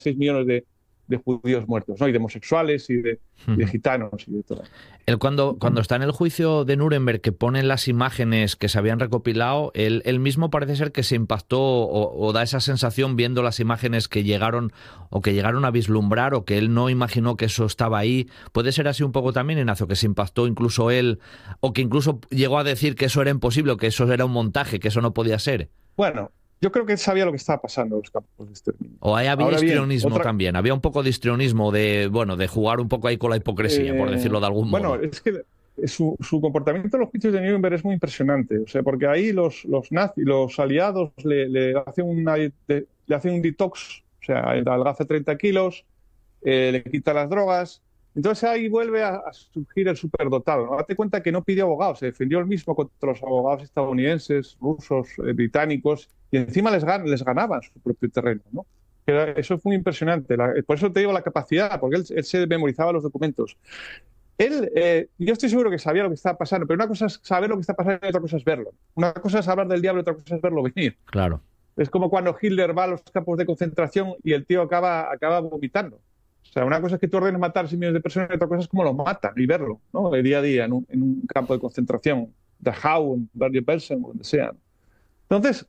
6 millones de judíos muertos, ¿no? Y de homosexuales y de gitanos y de todo. Él cuando está en el juicio de Nuremberg, que ponen las imágenes que se habían recopilado, él mismo parece ser que se impactó o da esa sensación viendo las imágenes que llegaron a vislumbrar, o que él no imaginó que eso estaba ahí. Puede ser así un poco también, Ignacio, que se impactó incluso él, o que incluso llegó a decir que eso era imposible, que eso era un montaje, que eso no podía ser. Bueno, yo creo que él sabía lo que estaba pasando en los campos de exterminio. O ahí había Ahora bien, histrionismo también, había un poco de histrionismo, de jugar un poco ahí con la hipocresía, por decirlo de algún bueno, modo. es que su comportamiento en los juicios de Nuremberg es muy impresionante. O sea, porque ahí los nazis, los aliados le hacen un detox, o sea, adelgaza 30 kilos, le quita las drogas. Entonces ahí vuelve a surgir el superdotado, ¿no? Date cuenta que no pidió abogados, se defendió él mismo contra los abogados estadounidenses, rusos, británicos, y encima les ganaban su propio terreno, ¿no? Eso fue muy impresionante. Por eso te digo la capacidad, porque él se memorizaba los documentos. Yo estoy seguro que sabía lo que estaba pasando, pero una cosa es saber lo que está pasando y otra cosa es verlo. Una cosa es hablar del diablo y otra cosa es verlo venir. Claro. Es como cuando Hitler va a los campos de concentración y el tío acaba vomitando. O sea, una cosa es que tú ordenes matar a 6 millones de personas y otra cosa es cómo lo matan y verlo, ¿no? De día a día en un campo de concentración, Dachau, en Bergen-Belsen, donde sea. Entonces,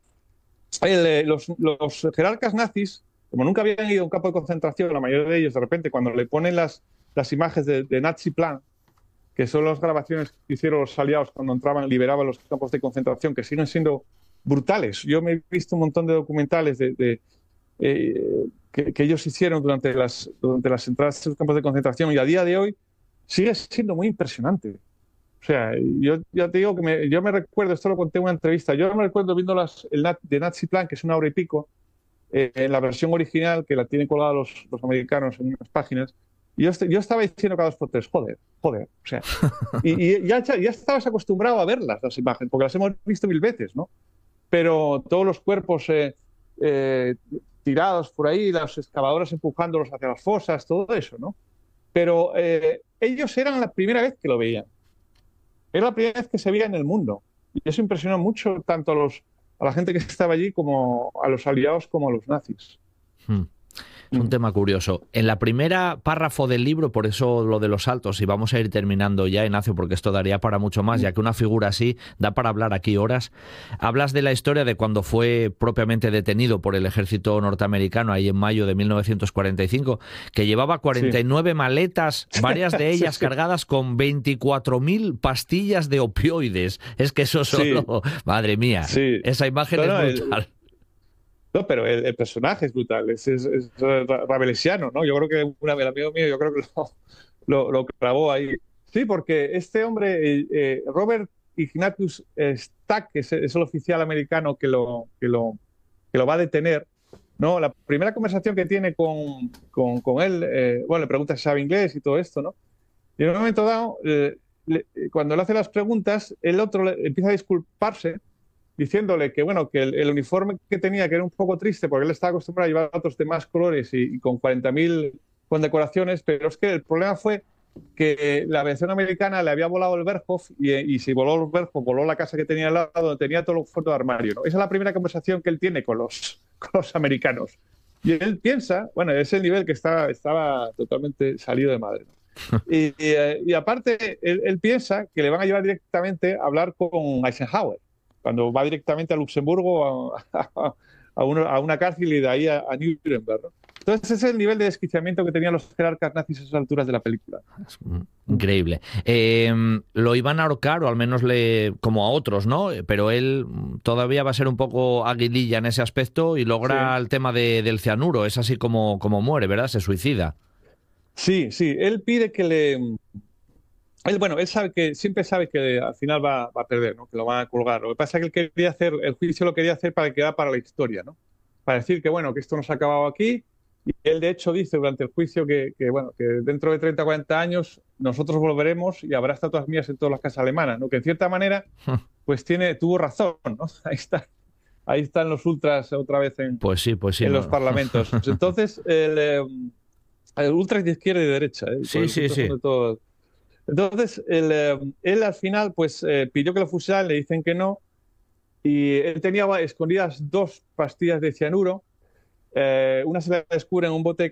los jerarcas nazis, como nunca habían ido a un campo de concentración, la mayoría de ellos, de repente, cuando le ponen las imágenes de Nazi Plan, que son las grabaciones que hicieron los aliados cuando liberaban los campos de concentración, que siguen siendo brutales. Yo me he visto un montón de documentales que ellos hicieron durante las entradas a los campos de concentración, y a día de hoy sigue siendo muy impresionante. O sea, yo ya te digo que yo me recuerdo, esto lo conté en una entrevista, yo me recuerdo viendo de Nazi Plan, que es una hora y pico, en la versión original, que la tienen colgada los americanos en unas páginas, y yo estaba diciendo cada 2 por 3, joder, o sea, y ya estabas acostumbrado a verlas, las imágenes, porque las hemos visto 1000 veces, ¿no? Pero todos los cuerpos tirados por ahí, las excavadoras empujándolos hacia las fosas, todo eso, ¿no? Pero ellos eran la primera vez que lo veían. Era la primera vez que se veía en el mundo. Y eso impresionó mucho tanto a la gente que estaba allí como a los aliados como a los nazis. Es un tema curioso. En la primera párrafo del libro, por eso lo de los saltos, y vamos a ir terminando ya, Ignacio, porque esto daría para mucho más, ya que una figura así da para hablar aquí horas. Hablas de la historia de cuando fue propiamente detenido por el ejército norteamericano ahí en mayo de 1945, que llevaba 49 maletas, varias de ellas cargadas con 24.000 pastillas de opioides. Es que eso solo... Madre mía, esa imagen es brutal. No, pero el personaje es brutal, es rabelesiano, ¿no? Yo creo que el amigo mío, yo creo que lo clavó ahí. Sí, porque este hombre, Robert Ignatius Stack, que es el oficial americano que lo va a detener, ¿no? La primera conversación que tiene con él, bueno, le pregunta si sabe inglés y todo esto, ¿no? Y en un momento dado, cuando le hace las preguntas, el otro empieza a disculparse, diciéndole que, bueno, que el uniforme que tenía, que era un poco triste, porque él estaba acostumbrado a llevar otros de más colores y con 40.000 condecoraciones, pero es que el problema fue que la aviación americana le había volado el Berghoff y si voló el Berghoff, voló la casa que tenía al lado, donde tenía todo el fondo de armario, ¿no? Esa es la primera conversación que él tiene con los americanos. Y él piensa, bueno, es el nivel que estaba totalmente salido de madre, ¿no? Y aparte, él piensa que le van a llevar directamente a hablar con Eisenhower, cuando va directamente a Luxemburgo a una cárcel y de ahí a Nuremberg, ¿no? Entonces ese es el nivel de desquiciamiento que tenían los jerarcas nazis a esas alturas de la película. Es increíble. Lo iban a ahorcar, o al menos como a otros, ¿no? Pero él todavía va a ser un poco aguililla en ese aspecto y logra el tema del cianuro. Es así como muere, ¿verdad? Se suicida. Sí. Él pide que él siempre sabe que al final va a perder, ¿no? Que lo van a colgar. Lo que pasa es que el juicio lo quería hacer para que quedara para la historia, ¿no? Para decir que, bueno, que esto no se ha acabado aquí. Y él, de hecho, dice durante el juicio que dentro de 30 o 40 años nosotros volveremos y habrá estatuas mías en todas las casas alemanas, ¿no? Que en cierta manera, pues tuvo razón, ¿no? Ahí están los ultras otra vez en los parlamentos. Entonces, el ultras de izquierda y de derecha, ¿eh? Sí. Entonces, él al final pues pidió que lo fusilaran, le dicen que no, y él tenía escondidas 2 pastillas de cianuro, una se la descubre en un bote